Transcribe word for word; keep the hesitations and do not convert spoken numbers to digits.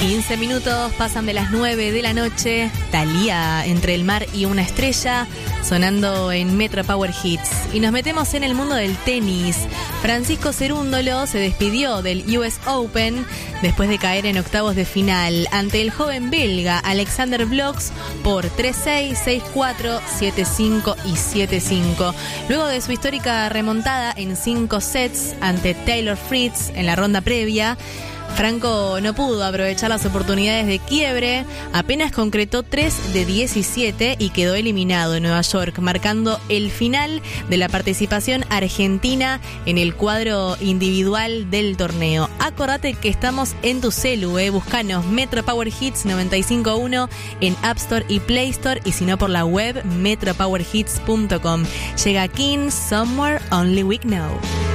quince minutos pasan de las nueve de la noche. Thalía, Entre el mar y una estrella, sonando en Metro Power Hits. Y nos metemos en el mundo del tenis. Francisco Cerúndolo se despidió del U S Open después de caer en octavos de final ante el joven belga Alexander Blox por tres seis, seis cuatro, siete cinco y siete cinco. Luego de su histórica remontada en cinco sets ante Taylor Fritz en la ronda previa, Franco no pudo aprovechar las oportunidades de quiebre, apenas concretó tres de diecisiete y quedó eliminado en Nueva York, marcando el final de la participación argentina en el cuadro individual del torneo. Acordate que estamos en tu celu, eh. Buscanos Metro Power Hits noventa y cinco punto uno en App Store y Play Store, y si no por la web metro power hits punto com. Llega King, Somewhere Only We Know.